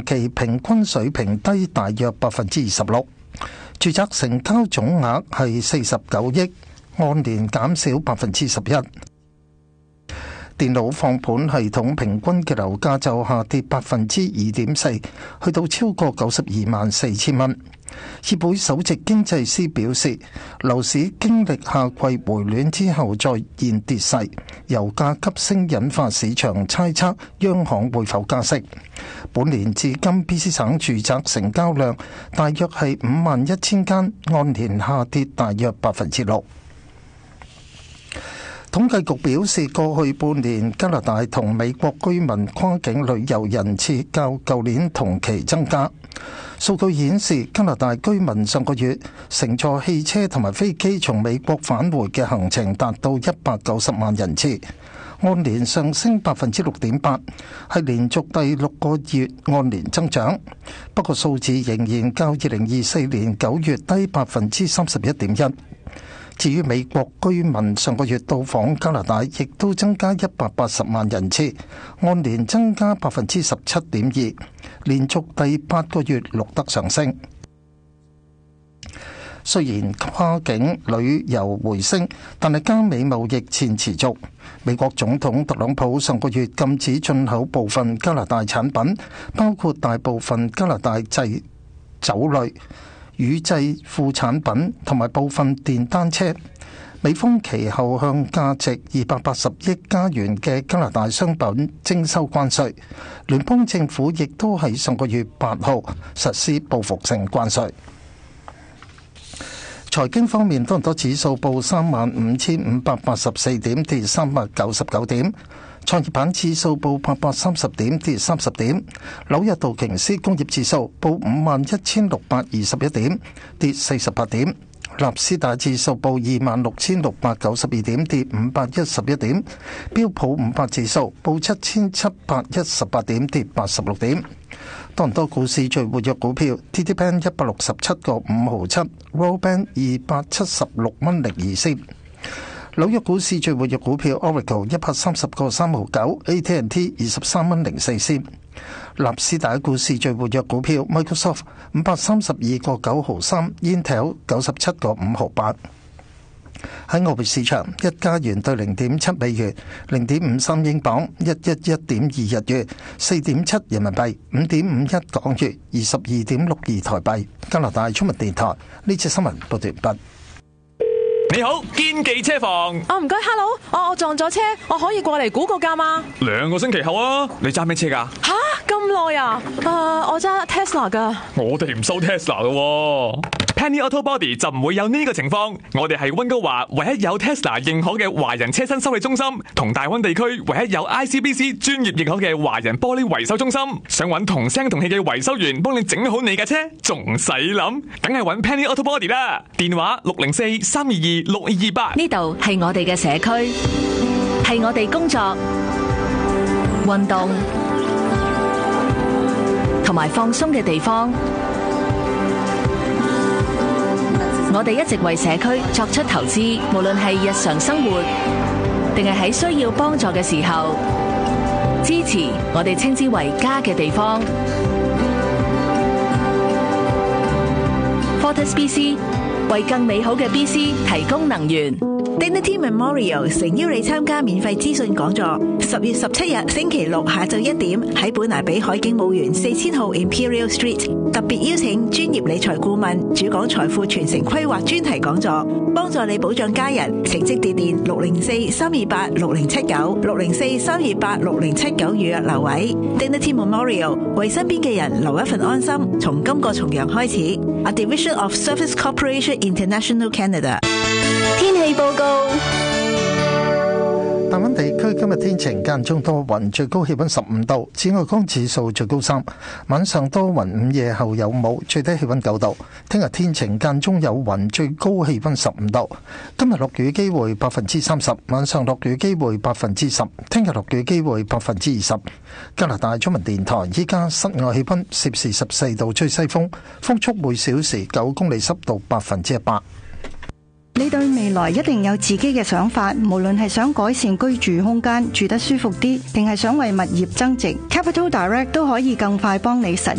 期平均水平低大約26%。住宅成交總額係49億，按年減少11%。電腦放盤系統平均嘅樓價就下跌2.4%，去到超過924000蚊。協會首席經濟師表示，樓市經歷夏季回暖之後再現跌勢，油價急升引發市場猜測央行會否加息。本年至今，BC 省住宅成交量大約係51000間，按年下跌大約6%。統計局表示，過去半年加拿大同美國居民跨境旅遊人次較舊年同期增加。數據顯示，加拿大居民上個月乘坐汽車同埋飛機從美國返回嘅行程達到190萬人次，按年上升6.8%，係連續第6個月按年增長。不過數字仍然較2024年9月低31.1%。至於美國居民上個月到訪加拿大，亦都增加180萬人次，按年增加17.2%，連續第8個月錄得上升。雖然跨境旅遊回升，但係加美貿易戰持續。美國總統特朗普上個月禁止進口部分加拿大產品，包括大部分加拿大製酒類、乳製副產品同埋部分電單車。美方其後向價值280億加元嘅加拿大商品徵收關稅，聯邦政府亦都喺上個月8號實施報復性關稅。財經方面，多倫多指數報35584點，跌399點；創業板指數報830點，跌30點；紐約道瓊斯工業指數報51621點，跌48點；納斯達指數報26692點，跌511點；標普500指數報7718點，跌86點。多倫多股市最活躍股票 TD Bank 167個5毫7 Royal Bank 276蚊02仙。紐約股市最活躍股票 Oracle 130個3毫9 AT&T 23蚊04仙。納斯達克股市最活躍股票 Microsoft 532個9毫3 Intel 97個5毫8。喺外匯市場，一加元對0.7美元、0.53英鎊、111.2日元、4.7人民幣、5.51港元、22.62台幣。加拿大中文電台呢次新聞報道完畢。 你好，堅記車房。 唔該 ，Hello，我撞咗車，我可以過嚟估個價嗎 ？2個星期後啊，你揸咩車㗎？ 吓，咁耐啊？我揸 Tesla 㗎。 我哋唔收 Tesla 㗎。Penny Auto Body 就唔會有呢個情況，我哋係溫哥華唯一有 Tesla 認可嘅華人車身修理中心，同大溫地區唯一有 ICBC 專業認可嘅華人玻璃維修中心。想揾同聲同氣嘅維修員幫你整好你架車，仲使諗？梗係揾 Penny Auto Body 啦！電話604-322-6228。 呢度係我哋嘅社區，係我哋工作、運動同埋放鬆嘅地方。我哋一直為社區作出投資，無論係日常生活，定係喺需要幫助嘅時候，支持我哋稱之為家嘅地方。Fortis BC 為更美好嘅 BC 提供能源。 Dignity Memorial 誠邀你參加免費資訊講座，10月17日星期六下晝1點喺本拿比海景墓園4000號 Imperial Street， 特別邀請專業理財顧問主講財富傳承規劃專題講座，幫助你保障家人。成績電電604-328-6079 604-328-6079預約留位。Dignity Memorial 為身邊嘅人留一份安心，從今個重陽開始。A Division of Service Corporation International Canada。 天氣報告。 大灣地區今日天晴間中多雲，最高氣溫15度，紫外光指數最高3。晚上多雲，午夜後有霧，最低氣溫9度。聽日天晴間中有雲，最高氣溫15度。今日落雨機會30%，晚上落雨機會10%，聽日落雨機會20%。加拿大中文電台，依家室外氣溫攝氏14度，吹西風，風速每小時9公里，濕度100%。 你對未來一定有自己嘅想法，無論係想改善居住空間，住得舒服啲，定係想為物業增值，Capital Direct 都可以更快幫你實現。